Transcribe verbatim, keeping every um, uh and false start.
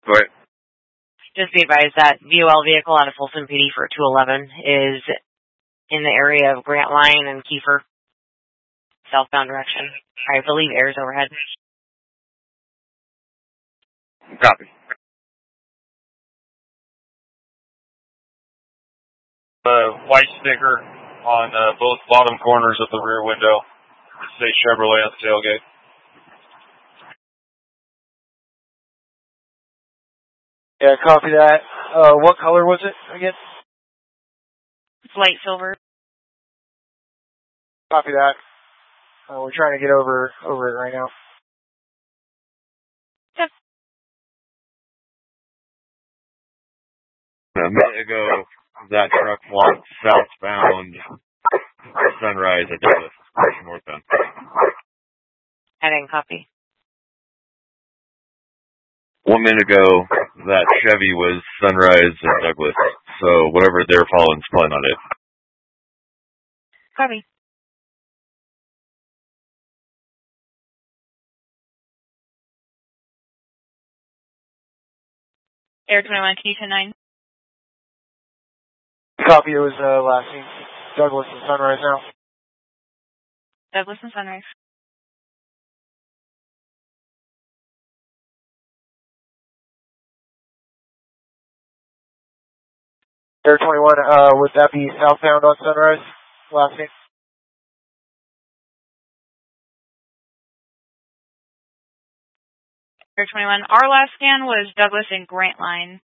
Go ahead. Just be advised that V O L vehicle out of Folsom P D for two eleven is in the area of Grant Line and Kiefer, southbound direction. I believe air is overhead. Copy. Uh, white sticker on uh, both bottom corners of the rear window. It says Chevrolet on the tailgate. Yeah, copy that. Uh, what color was it again? It's light silver. Copy that. Uh, we're trying to get over over it right now. Yep. A minute ago, that truck walked southbound Sunrise at Douglas, northbound. I didn't copy. One minute ago, that Chevy was Sunrise and Douglas, so whatever they're following is probably not it. Copy. Air twenty-one, can you ten nine? Copy, it was uh, last seen Douglas and Sunrise now. Douglas and Sunrise. Air twenty-one, uh, would that be southbound on Sunrise? Last name? Air twenty-one, our last scan was Douglas and Grant Line.